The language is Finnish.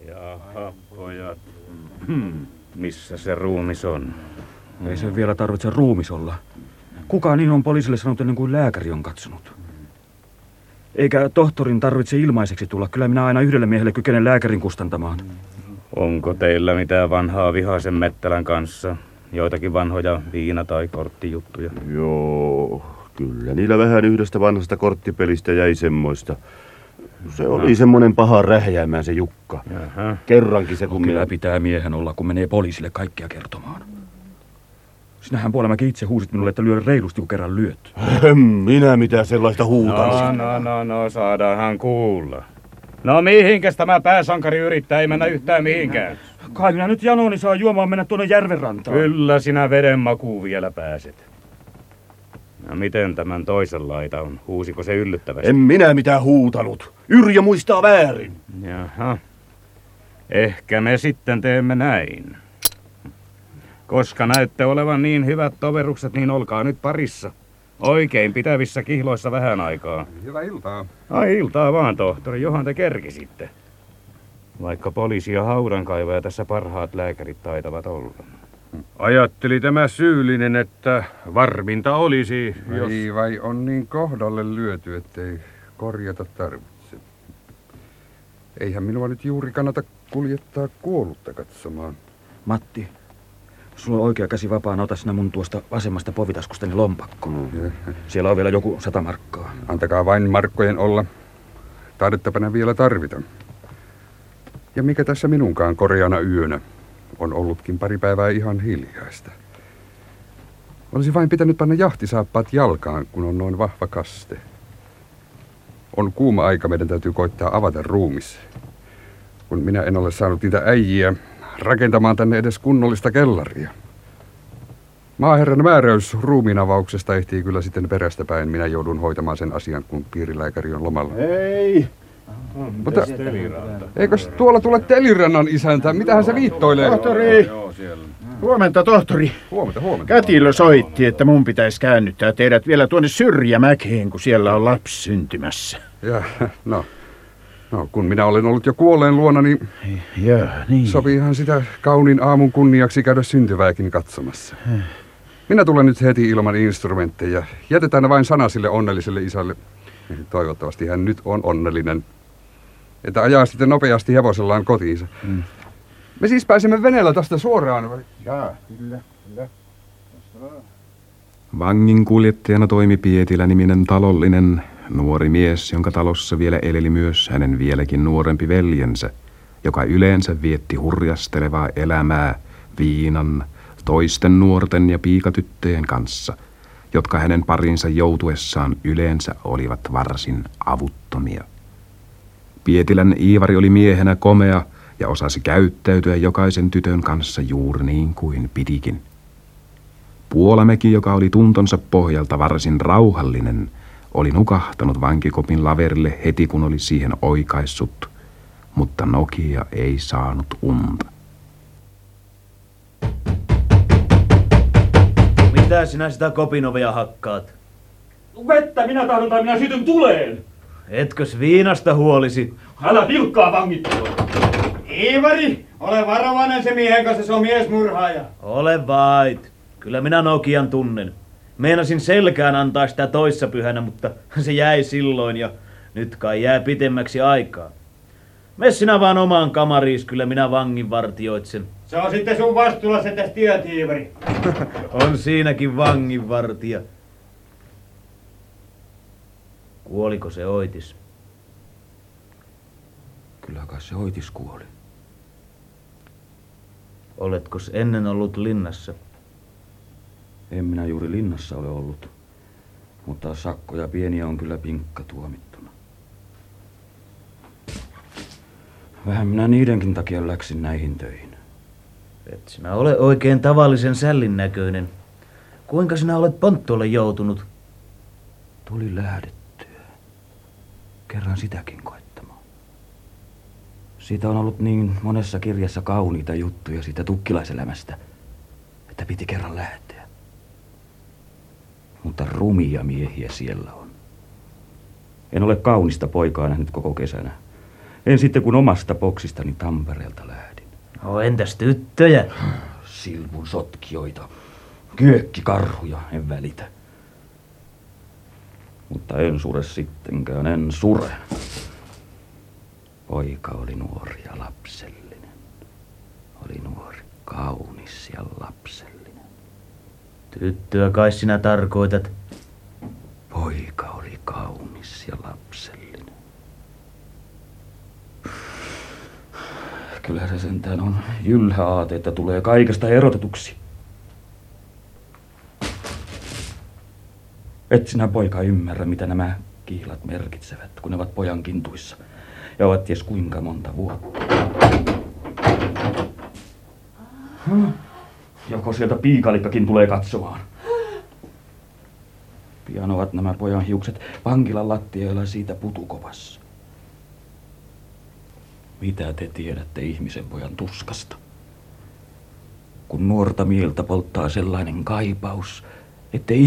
Jaha, pojat. Missä se ruumis on? Ei sen vielä tarvitse ruumis olla. Kukaan niin on poliisille sanonut ennen kuin lääkäri on katsonut. Eikä tohtorin tarvitse ilmaiseksi tulla. Kyllä minä aina yhdelle miehelle kykenen lääkärin kustantamaan. Onko teillä mitään vanhaa vihaisen Mettälän kanssa? Joitakin vanhoja viina- tai korttijuttuja? Joo, kyllä niillä vähän yhdestä vanhasta korttipelistä jäi semmoista. Se oli semmoinen paha rähjäämään se Jukka. Jaha. Kerrankin se kun Kyllä pitää miehen olla, kun menee poliisille kaikkea kertomaan. Sinähän Puolemäki itse huusit minulle, että lyö reilusti, kun kerran lyöt. Minä mitä sellaista huutan. No, saadaanhan kuulla. No mihinkäs tämä pääsankari yrittää, ei mennä yhtään mihinkään? Kai minä nyt janoni saa juomaan mennä tuonne järvenrantaan. Kyllä sinä veden makuun vielä pääset. No miten tämän toisen laita on? Huusiko se yllyttävästi? En minä mitään huutanut. Yrjö muistaa väärin. Jaha. Ehkä me sitten teemme näin. Koska näytte olevan niin hyvät toverukset, niin olkaa nyt parissa. Oikein pitävissä kihloissa vähän aikaa. Hyvää iltaa. Ai iltaa vaan, tohtori. Johan te kerkisitte. Vaikka poliisi ja haudankaivaja tässä parhaat lääkärit taitavat olla. Ajatteli tämä syyllinen, että varminta olisi, jos... Ei vai on niin kohdalle lyöty, ettei korjata tarvitse. Eihän minua nyt juuri kannata kuljettaa kuollutta katsomaan. Matti, sulla on oikea käsi vapaana, ota sinä mun tuosta vasemmasta povitaskustani lompakkoon. Siellä on vielä joku 100 markkaa. Antakaa vain markkojen olla. Taidettapana vielä tarvita. Ja mikä tässä minunkaan koreana yönä on ollutkin pari päivää ihan hiljaista. Olisi vain pitänyt panna jahtisaappaat jalkaan, kun on noin vahva kaste. On kuuma aika, meidän täytyy koittaa avata ruumis. Kun minä en ole saanut niitä äijiä rakentamaan tänne edes kunnollista kellaria. Maaherran määräys ruumiinavauksesta ehtii kyllä sitten perästä päin. Minä joudun hoitamaan sen asian, kun piirilääkäri on lomalla. Ei. Mutta eikös tuolla tule Telirannan isäntä? Mitähän se viittoilee? Tohtori! Huomenta, tohtori. Huomenta. Kätilö soitti, että mun pitäisi käännyttää teidät vielä tuonne Syrjämäkeen, kun siellä on lapsi syntymässä. Ja, no, kun minä olen ollut jo kuolleen luona, niin, niin. sopiihan sitä kauniin aamun kunniaksi käydä syntyvääkin katsomassa. Minä tulen nyt heti ilman instrumentteja. Jätetään vain sana sille onnelliselle isälle. Toivottavasti hän nyt on onnellinen. Että ajaa sitten nopeasti hevosellaan kotiinsa. Me siis pääsemme veneellä tästä suoraan. Jaa, kyllä. Vangin kuljettajana toimi Pietilä-niminen talollinen nuori mies, jonka talossa vielä eleli myös hänen vieläkin nuorempi veljensä, joka yleensä vietti hurjastelevaa elämää viinan, toisten nuorten ja piikatyttöjen kanssa, jotka hänen parinsa joutuessaan yleensä olivat varsin avuttomia. Pietilän Iivari oli miehenä komea ja osasi käyttäytyä jokaisen tytön kanssa juuri niin kuin pitikin. Puolamäki, joka oli tuntonsa pohjalta varsin rauhallinen, oli nukahtanut vankikopin laverille heti kun oli siihen oikaissut, mutta Nokia ei saanut unta. Mitä sinä sitä kopinovea hakkaat? Vettä minä tahdon tai minä sytyn tuleen. Etkös viinasta huolisi? Älä vilkkaa vangittelua. Iivari, ole varovainen se miehen kanssa, se on miesmurhaaja. Ole vait. Kyllä minä Nokian tunnen. Meinasin selkään antaa sitä toissapyhänä, mutta se jäi silloin ja nyt kai jää pitemmäksi aikaa. Mene sinä vaan omaan kamariis, kyllä minä vangin vartioitsen. Se on sitten sun vastuulla se tästä tiet, Iivari. On siinäkin vanginvartija. Kuoliko se Oitis? Kyllä kai se Oitis kuoli. Oletkos ennen ollut linnassa? En minä juuri linnassa ole ollut, mutta sakkoja pieniä on kyllä pinkka tuomittuna. Vähän minä niidenkin takia läksin näihin töihin. Et sinä ole oikein tavallisen sällin näköinen. Kuinka sinä olet ponttuolle joutunut? Tuli lähdettyä. Kerran sitäkin koettamaan. Siitä on ollut niin monessa kirjassa kauniita juttuja siitä tukkilaiselämästä, että piti kerran lähteä. Mutta rumia miehiä siellä on. En ole kaunista poikaa nähnyt koko kesänä. En sitten kun omasta boksistani Tampereelta lähdin. No entäs tyttöjä? Silvun sotkijoita, kyökkikarhuja, en välitä. Mutta en sure sittenkään, en sure. Poika oli nuori ja lapsellinen. Oli nuori, kaunis ja lapsellinen. Tyttöä kai sinä tarkoitat. Poika oli kaunis ja lapsellinen. Kyllä se sentään on jylhä aate, että tulee kaikesta erotetuksi. Et sinä poika ymmärrä, mitä nämä kihlat merkitsevät, kun ne ovat pojan kintuissa ja ovat ties kuinka monta vuotta. Joko sieltä piikalikkakin tulee katsomaan. Pian ovat nämä pojan hiukset vankilan lattialla siitä putukovassa. Mitä te tiedätte ihmisen pojan tuskasta? Kun nuorta mieltä polttaa sellainen kaipaus, ettei